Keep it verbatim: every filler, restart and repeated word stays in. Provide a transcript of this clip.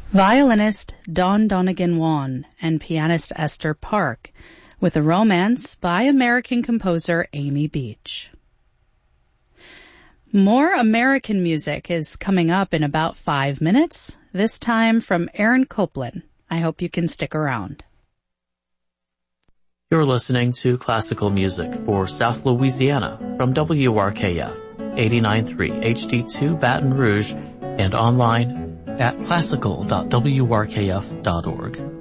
Violinist Dawn Donegan Wan and pianist Esther Park, with a romance by American composer Amy Beach. More American music is coming up in about five minutes, this time from Aaron Copland. I hope you can stick around. You're listening to classical music for South Louisiana from W R K F, eighty-nine point three H D two Baton Rouge, and online at classical dot w r k f dot org.